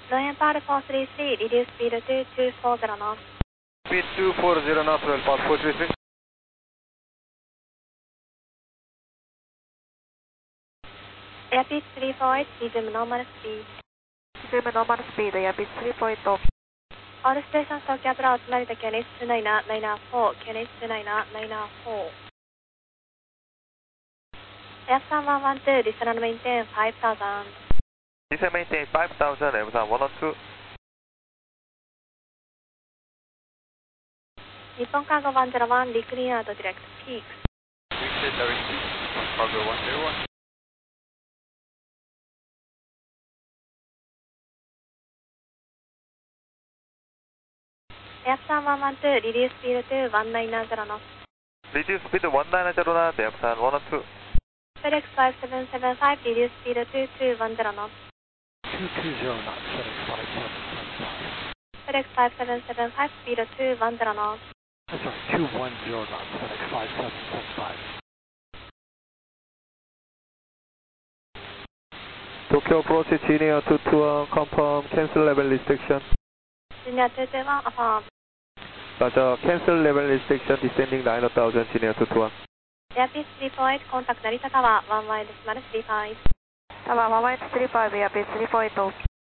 Royal Power 433, reduce speed to 240 knots. Speed 240 knots, Royal Power 433. Airspeed 348, resume normal speed. Resume normal speed, airspeed 348 off. All stations Tokyo approach, Narita KNH 29994, KNH 29994. Airsan 112, descend and maintain 5000. Descend maintain 5000, Airsan 112. Nippon Cargo 101, reclean out direct peaks. Reclean direct peaks, Cargo 101. Airsan 112, reduce speed to 1990 knots. Reduce speed to 1990 knots, Airsan 112. FedEx 5775, reduce speed to 210 knots. 220 knots, FedEx 5775. FedEx 5775, speed to 210 knots. I'm sorry, 210 knots, FedEx 5775. Tokyo approach Junior 221, confirm cancel level restriction. Junior 221, affirm. Roger, cancel level restriction descending 9000, Junior 221. Airspeed 348, contact Narita Tower, 11.35. Tower 1135, airspeed 348 off.